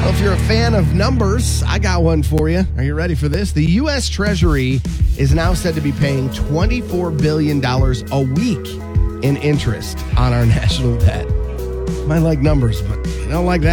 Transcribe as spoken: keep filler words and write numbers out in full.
Well, if you're a fan of numbers, I got one for you. Are you ready for this? The U S. Treasury is now said to be paying twenty-four billion dollars a week in interest on our national debt. Might like numbers, but you don't like that.